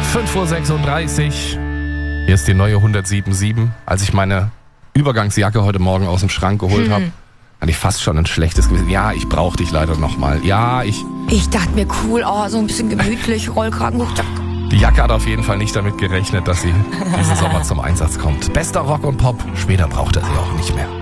5:36 Uhr. Hier ist die neue 107.7. Als ich meine Übergangsjacke heute Morgen aus dem Schrank geholt habe, hatte ich fast schon ein schlechtes Gewissen. Ja, ich brauche dich leider nochmal. Ja, Ich dachte mir, cool, so ein bisschen gemütlich, Rollkragen hoch. Die Jacke hat auf jeden Fall nicht damit gerechnet, dass sie diesen Sommer zum Einsatz kommt. Bester Rock und Pop. Später braucht er sie auch nicht mehr.